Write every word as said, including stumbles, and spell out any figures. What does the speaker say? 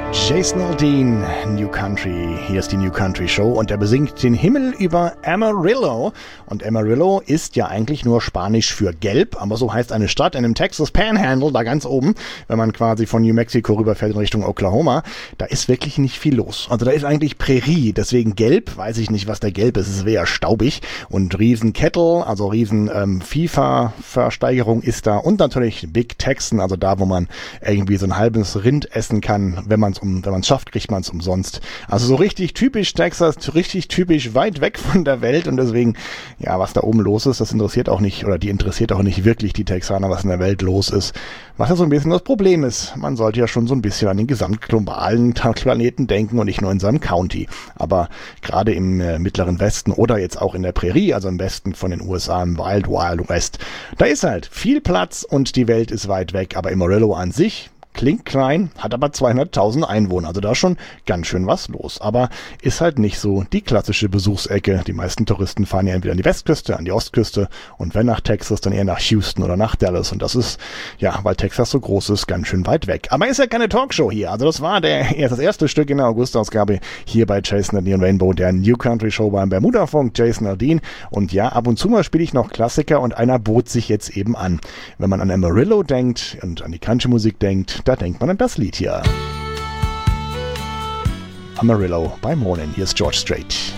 Jason Aldean, New Country. Hier ist die New Country Show und er besingt den Himmel über Amarillo. Und Amarillo ist ja eigentlich nur Spanisch für gelb, aber so heißt eine Stadt in dem Texas Panhandle, da ganz oben, wenn man quasi von New Mexico rüberfährt in Richtung Oklahoma. Da ist wirklich nicht viel los. Also da ist eigentlich Prärie, deswegen gelb, weiß ich nicht, was der Gelb ist, es wäre staubig. Und riesen Cattle, also riesen ähm, FIFA-Versteigerung ist da und natürlich Big Texan, also da, wo man irgendwie so ein halbes Rind essen kann, wenn man es um, wenn man es schafft, kriegt man es umsonst. Also so richtig typisch Texas, richtig typisch weit weg von der Welt und deswegen, ja, was da oben los ist, das interessiert auch nicht, oder die interessiert auch nicht wirklich die Texaner, was in der Welt los ist. Was ja so ein bisschen das Problem ist. Man sollte ja schon so ein bisschen an den gesamtglobalen Planeten denken und nicht nur in seinem County. Aber gerade im äh, mittleren Westen oder jetzt auch in der Prärie, also im Westen von den U S A, im Wild Wild West, da ist halt viel Platz und die Welt ist weit weg. Aber Amarillo an sich klingt klein, hat aber zweihunderttausend Einwohner, also da ist schon ganz schön was los. Aber ist halt nicht so die klassische Besuchsecke. Die meisten Touristen fahren ja entweder an die Westküste, an die Ostküste und wenn nach Texas, dann eher nach Houston oder nach Dallas. Und das ist, ja, weil Texas so groß ist, ganz schön weit weg. Aber ist ja keine Talkshow hier. Also das war der, das erste Stück in der August-Ausgabe hier bei Jason Aldean Rainbow, der New Country Show beim Bermuda-Funk, Jason Aldean. Und ja, ab und zu mal spiele ich noch Klassiker und einer bot sich jetzt eben an. Wenn man an Amarillo denkt und an die Country-Musik denkt, da denkt man an das Lied hier. Amarillo by Morning. Hier ist George Strait.